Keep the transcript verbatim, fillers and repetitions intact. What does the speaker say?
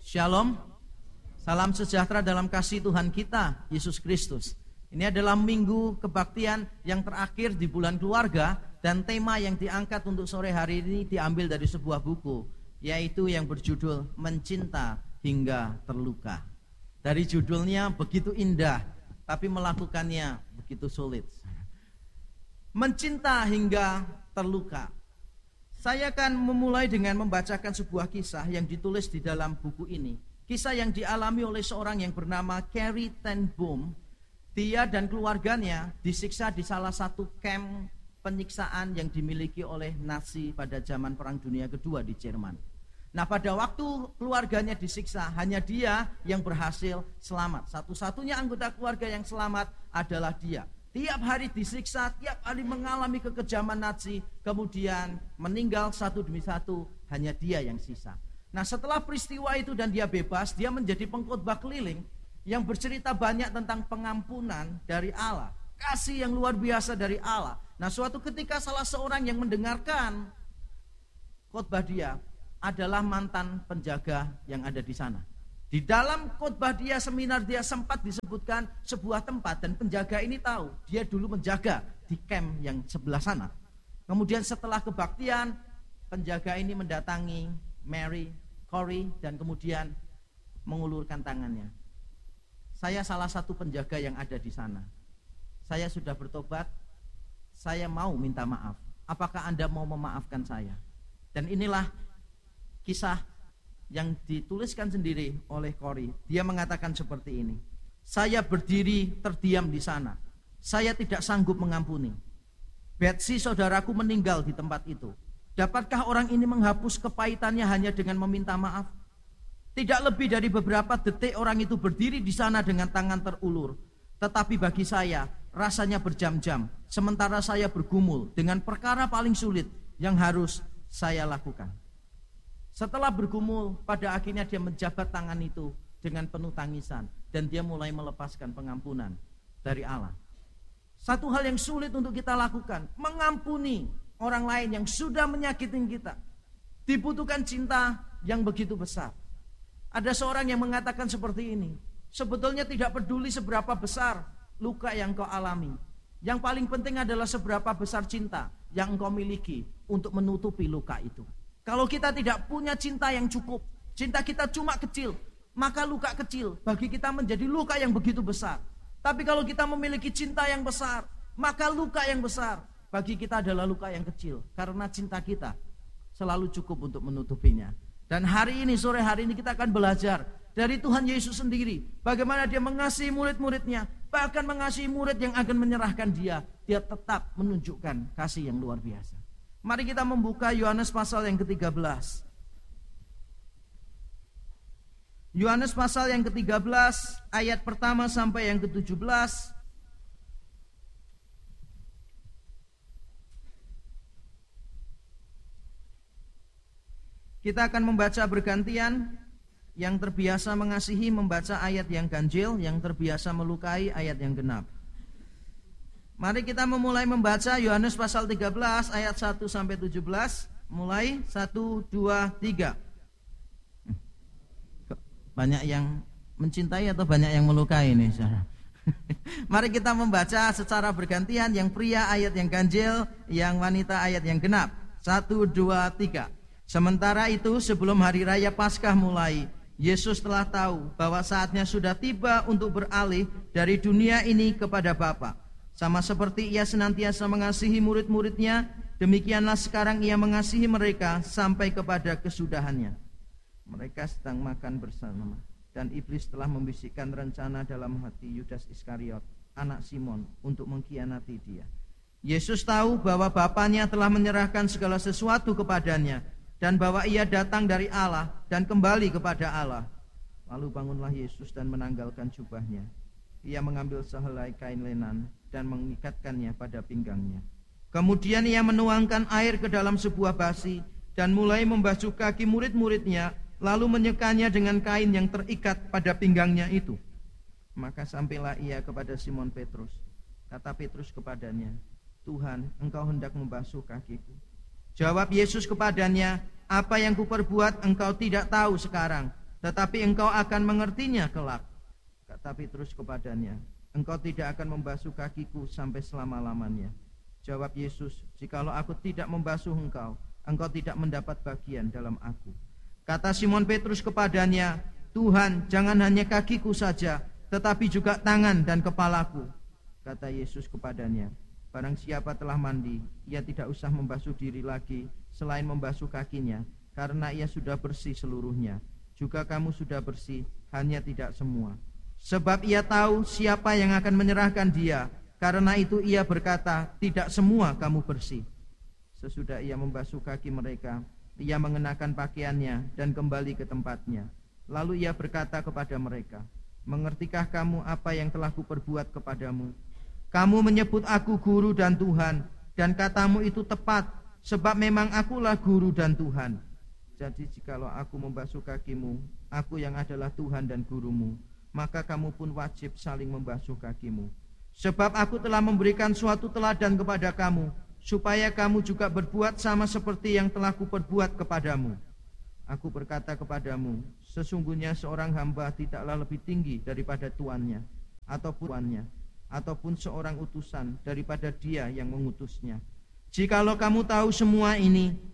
Shalom, salam sejahtera dalam kasih Tuhan kita, Yesus Kristus. Ini adalah minggu kebaktian yang terakhir di bulan keluarga, dan tema yang diangkat untuk sore hari ini diambil dari sebuah buku, yaitu yang berjudul Mencinta Hingga Terluka. Dari judulnya begitu indah, tapi melakukannya begitu sulit. Mencinta hingga terluka. Saya akan memulai dengan membacakan sebuah kisah yang ditulis di dalam buku ini. Kisah yang dialami oleh seorang yang bernama Corrie ten Boom. Dia dan keluarganya disiksa di salah satu kamp penyiksaan yang dimiliki oleh Nazi pada zaman Perang Dunia Kedua di Jerman. Nah, pada waktu keluarganya disiksa, hanya dia yang berhasil selamat. Satu-satunya anggota keluarga yang selamat adalah dia. Tiap hari disiksa, tiap hari mengalami kekejaman Nazi, kemudian meninggal satu demi satu, hanya dia yang sisa. Nah, setelah peristiwa itu dan dia bebas, dia menjadi pengkhotbah keliling yang bercerita banyak tentang pengampunan dari Allah, kasih yang luar biasa dari Allah. Nah, suatu ketika salah seorang yang mendengarkan khotbah dia adalah mantan penjaga yang ada di sana. Di dalam khotbah dia, seminar dia, sempat disebutkan sebuah tempat, dan penjaga ini tahu dia dulu menjaga di camp yang sebelah sana. Kemudian setelah kebaktian, penjaga ini mendatangi Mary, Corrie, dan kemudian mengulurkan tangannya. Saya salah satu penjaga yang ada di sana. Saya sudah bertobat. Saya mau minta maaf. Apakah Anda mau memaafkan saya? Dan inilah kisah yang dituliskan sendiri oleh Corrie. Dia mengatakan seperti ini. Saya berdiri terdiam di sana. Saya tidak sanggup mengampuni. Betsy saudaraku meninggal di tempat itu. Dapatkah orang ini menghapus kepahitannya hanya dengan meminta maaf? Tidak lebih dari beberapa detik orang itu berdiri di sana dengan tangan terulur. Tetapi bagi saya rasanya berjam-jam, sementara saya bergumul dengan perkara paling sulit yang harus saya lakukan. Setelah bergumul, pada akhirnya dia menjabat tangan itu dengan penuh tangisan, dan dia mulai melepaskan pengampunan dari Allah. Satu hal yang sulit untuk kita lakukan, mengampuni orang lain yang sudah menyakitin kita. Dibutuhkan cinta yang begitu besar. Ada seorang yang mengatakan seperti ini, sebetulnya tidak peduli seberapa besar luka yang kau alami. Yang paling penting adalah seberapa besar cinta yang engkau miliki untuk menutupi luka itu. Kalau kita tidak punya cinta yang cukup, cinta kita cuma kecil, maka luka kecil bagi kita menjadi luka yang begitu besar. Tapi kalau kita memiliki cinta yang besar, maka luka yang besar bagi kita adalah luka yang kecil, karena cinta kita selalu cukup untuk menutupinya. Dan hari ini, sore hari ini kita akan belajar dari Tuhan Yesus sendiri, bagaimana dia mengasihi murid-muridnya, bahkan mengasihi murid yang akan menyerahkan dia. Dia tetap menunjukkan kasih yang luar biasa. Mari kita membuka Yohanes pasal yang ketiga belas. Yohanes pasal yang ketiga belas, ayat pertama sampai yang ketujuh belas. Kita akan membaca bergantian. Yang terbiasa mengasihi membaca ayat yang ganjil, yang terbiasa melukai ayat yang genap. Mari kita memulai membaca Yohanes pasal tiga belas ayat satu sampai tujuh belas. Mulai satu, dua, tiga. Banyak yang mencintai atau banyak yang melukai nih, saudara? Mari kita membaca secara bergantian, yang pria ayat yang ganjil, yang wanita ayat yang genap. Satu, dua, tiga. Sementara itu sebelum hari raya Paskah mulai, Yesus telah tahu bahwa saatnya sudah tiba untuk beralih dari dunia ini kepada Bapa. Sama seperti ia senantiasa mengasihi murid-muridnya, demikianlah sekarang ia mengasihi mereka sampai kepada kesudahannya. Mereka sedang makan bersama, dan iblis telah membisikkan rencana dalam hati Yudas Iskariot, anak Simon, untuk mengkhianati dia. Yesus tahu bahwa Bapanya telah menyerahkan segala sesuatu kepadanya, dan bahwa ia datang dari Allah dan kembali kepada Allah. Lalu bangunlah Yesus dan menanggalkan jubahnya. Ia mengambil sehelai kain lenan dan mengikatkannya pada pinggangnya. Kemudian ia menuangkan air ke dalam sebuah basi dan mulai membasuh kaki murid-muridnya, lalu menyekanya dengan kain yang terikat pada pinggangnya itu. Maka sampailah ia kepada Simon Petrus. Kata Petrus kepadanya, Tuhan, engkau hendak membasuh kakiku. Jawab Yesus kepadanya, apa yang kuperbuat engkau tidak tahu sekarang, tetapi engkau akan mengertinya kelak. Tapi terus kepadanya, engkau tidak akan membasuh kakiku sampai selama-lamanya. Jawab Yesus, jikalau aku tidak membasuh engkau, engkau tidak mendapat bagian dalam aku. Kata Simon Petrus kepadanya, Tuhan, jangan hanya kakiku saja, tetapi juga tangan dan kepalaku. Kata Yesus kepadanya, barang siapa telah mandi, ia tidak usah membasuh diri lagi selain membasuh kakinya, karena ia sudah bersih seluruhnya. Juga kamu sudah bersih, hanya tidak semua. Sebab ia tahu siapa yang akan menyerahkan dia, karena itu ia berkata, tidak semua kamu bersih. Sesudah ia membasuh kaki mereka, ia mengenakan pakaiannya dan kembali ke tempatnya. Lalu ia berkata kepada mereka, mengertikah kamu apa yang telah kuperbuat kepadamu? Kamu menyebut aku guru dan Tuhan, dan katamu itu tepat, sebab memang akulah guru dan Tuhan. Jadi jikalau aku membasuh kakimu, aku yang adalah Tuhan dan gurumu, maka kamu pun wajib saling membasuh kakimu. Sebab aku telah memberikan suatu teladan kepada kamu, supaya kamu juga berbuat sama seperti yang telah kuperbuat kepadamu. Aku berkata kepadamu, sesungguhnya seorang hamba tidaklah lebih tinggi daripada tuannya, ataupun tuannya, ataupun seorang utusan daripada dia yang mengutusnya. Jikalau kamu tahu semua ini,